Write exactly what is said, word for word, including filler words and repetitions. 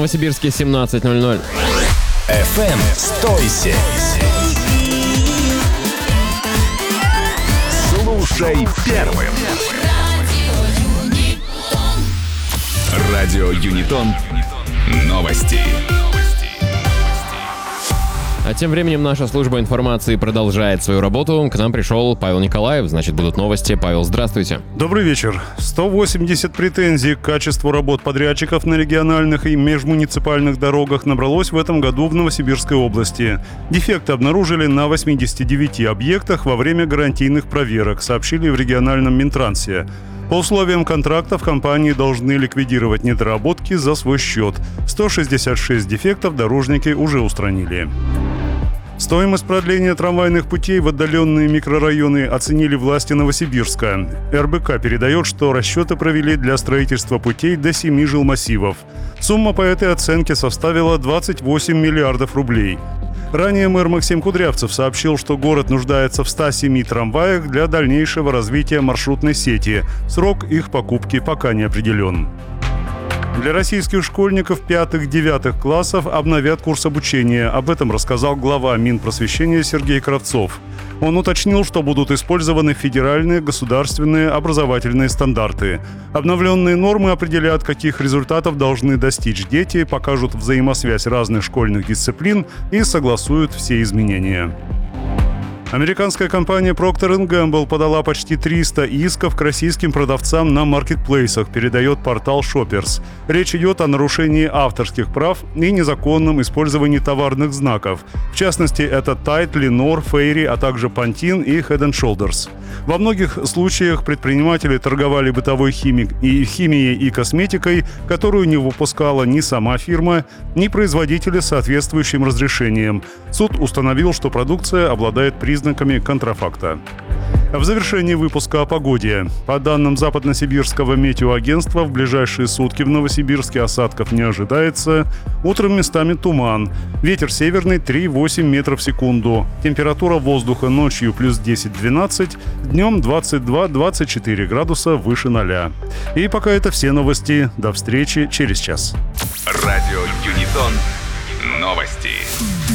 Новосибирске семнадцать ноль ноль. эф эм «Стойся». Слушай первым. Радио Юнитон. Новости. А тем временем наша служба информации продолжает свою работу. К нам пришел Павел Николаев, значит, будут новости. Павел, здравствуйте. Добрый вечер. сто восемьдесят претензий к качеству работ подрядчиков на региональных и межмуниципальных дорогах набралось в этом году в Новосибирской области. Дефекты обнаружили на восьмидесяти девяти объектах во время гарантийных проверок, сообщили в региональном Минтрансе. По условиям контрактов компании должны ликвидировать недоработки за свой счет. сто шестьдесят шесть дефектов дорожники уже устранили. Стоимость продления трамвайных путей в отдаленные микрорайоны оценили власти Новосибирска. эр бэ ка передает, что расчеты провели для строительства путей до семи жилмассивов. Сумма по этой оценке составила двадцать восемь миллиардов рублей. Ранее мэр Максим Кудрявцев сообщил, что город нуждается в ста семи трамваях для дальнейшего развития маршрутной сети. Срок их покупки пока не определен. Для российских школьников пятых-девятых классов обновят курс обучения. Об этом рассказал глава Минпросвещения Сергей Кравцов. Он уточнил, что будут использованы федеральные государственные образовательные стандарты. Обновленные нормы определят, каких результатов должны достичь дети, покажут взаимосвязь разных школьных дисциплин и согласуют все изменения. Американская компания Procter энд Gamble подала почти триста исков к российским продавцам на маркетплейсах, передает портал Shoppers. Речь идет о нарушении авторских прав и незаконном использовании товарных знаков. В частности, это Tide, Lenor, Fairy, а также Pantene и Head энд Shoulders. Во многих случаях предприниматели торговали бытовой химик и химией и косметикой, которую не выпускала ни сама фирма, ни производители с соответствующим разрешением. Суд установил, что продукция обладает признаками признаками контрафакта. В завершении выпуска о погоде. По данным Западносибирского метеоагентства, в ближайшие сутки в Новосибирске осадков не ожидается. Утром местами туман. Ветер северный три-восемь метров в секунду. Температура воздуха ночью плюс десять-двенадцать, днем двадцать два-двадцать четыре градуса выше ноля. И пока это все новости. До встречи через час. Радио Юнитон. Новости.